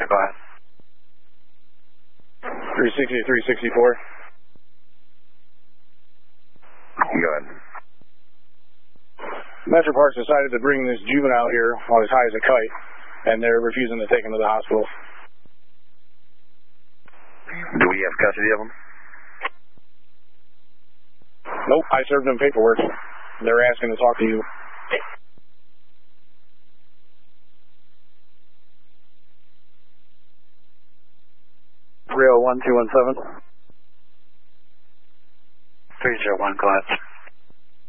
go ahead. 360 to 364. Go ahead. Metro Parks decided to bring this juvenile here on as high as a kite, and they're refusing to take him to the hospital. Do we have custody of him? Nope, I served them paperwork. They're asking to talk to you. 301-217. 301, go ahead.